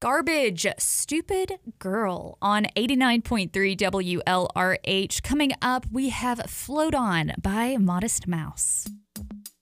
Garbage, Stupid Girl on 89.3 WLRH. Coming up, we have Float On by Modest Mouse.